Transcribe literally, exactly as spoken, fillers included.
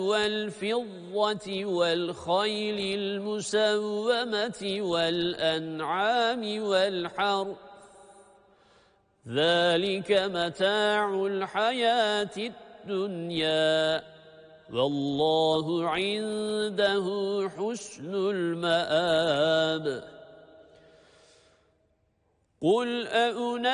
والفضة والخيل المسومة والأنعام والحرث ذلك متاع الحياة الدنيا والله عنده حسن المآب قل أأنبئكم